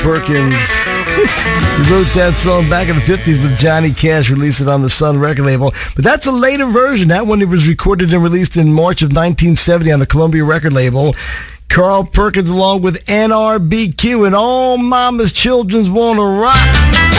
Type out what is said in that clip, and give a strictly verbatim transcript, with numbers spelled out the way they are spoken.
Perkins. He wrote that song back in the fifties with Johnny Cash, released it on the Sun record label. But that's a later version. That one was recorded and released in March of nineteen seventy on the Columbia record label. Carl Perkins along with N R B Q and All Mama's Children's Wanna Rock.